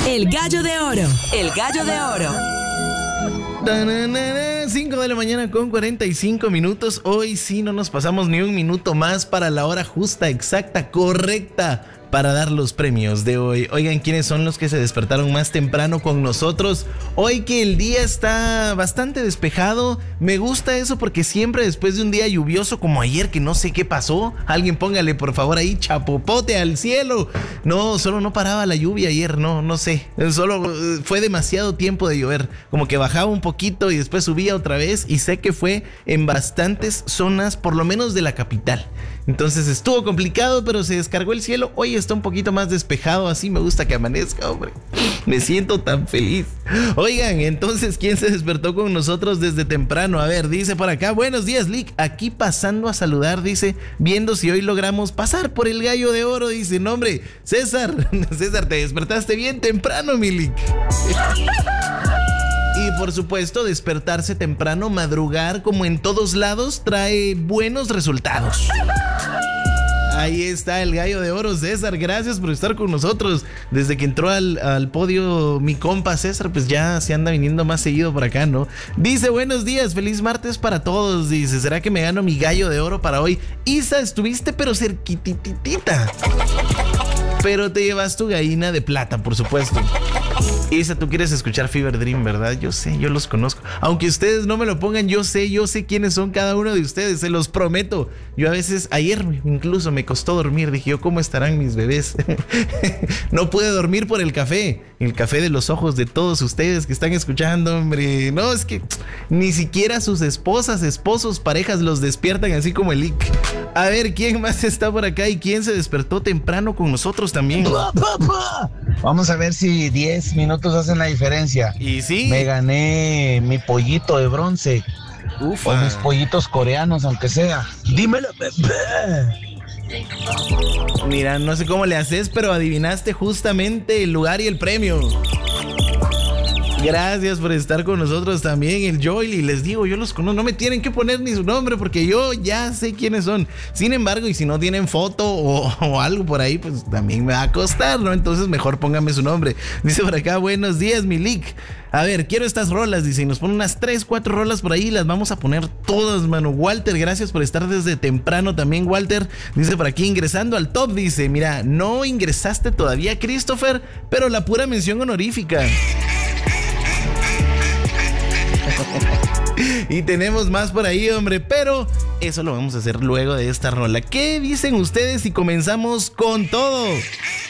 El gallo de oro. El gallo de oro. 5 de la mañana con 45 minutos. Hoy sí no nos pasamos ni un minuto más para la hora justa, exacta, correcta para dar los premios de hoy. Oigan, ¿quiénes son los que se despertaron más temprano con nosotros? Hoy que el día está bastante despejado, me gusta eso porque siempre después de un día lluvioso como ayer, que no sé qué pasó, alguien póngale por favor ahí chapopote al cielo. No, solo no paraba la lluvia ayer, no sé, solo fue demasiado tiempo de llover, como que bajaba un poquito y después subía otra vez, y sé que fue en bastantes zonas, por lo menos de la capital. Entonces estuvo complicado, pero se descargó el cielo. Hoy está un poquito más despejado, así me gusta que amanezca, hombre. Me siento tan feliz. Oigan, entonces, ¿quién se despertó con nosotros desde temprano? A ver, dice por acá, buenos días, Lick. Aquí pasando a saludar, dice, viendo si hoy logramos pasar por el gallo de oro. Dice, no, hombre, César, te despertaste bien temprano, mi Lick. Y por supuesto, despertarse temprano, madrugar como en todos lados, trae buenos resultados. Ahí está el gallo de oro, César. Gracias por estar con nosotros. Desde que entró al podio mi compa César, pues ya se anda viniendo más seguido por acá, ¿no? Dice, buenos días, feliz martes para todos. Dice, ¿será que me gano mi gallo de oro para hoy? Isa, estuviste pero cerquititita. Pero te llevas tu gallina de plata, por supuesto. Isa, tú quieres escuchar Fever Dream, ¿verdad? Yo sé, yo los conozco. Aunque ustedes no me lo pongan, yo sé quiénes son cada uno de ustedes, se los prometo. Yo a veces, ayer incluso me costó dormir. Dije yo, ¿cómo estarán mis bebés? No pude dormir por el café de los ojos de todos ustedes que están escuchando, hombre. No, es que ni siquiera sus esposas, esposos, parejas los despiertan así como el Lick. A ver, ¿quién más está por acá y quién se despertó temprano con nosotros también? Vamos a ver si 10 minutos hacen la diferencia. Y sí. Me gané mi pollito de bronce. Ufa. O mis pollitos coreanos, aunque sea. Dímelo, bebé. Mira, no sé cómo le haces, pero adivinaste justamente el lugar y el premio. Gracias por estar con nosotros también, el Joel. Y les digo, yo los conozco, no me tienen que poner ni su nombre porque yo ya sé quiénes son. Sin embargo, y si no tienen foto o algo por ahí, pues también me va a costar, ¿no? Entonces mejor póngame su nombre. Dice por acá, buenos días, mi Lick. A ver, quiero estas rolas, dice, y nos pone unas 3, 4 rolas por ahí, las vamos a poner todas, mano. Walter, gracias por estar desde temprano también, Walter. Dice por aquí, ingresando al top, dice, mira, no ingresaste todavía, Christopher, pero la pura mención honorífica. Y tenemos más por ahí, hombre, pero eso lo vamos a hacer luego de esta rola. ¿Qué dicen ustedes si comenzamos con todo?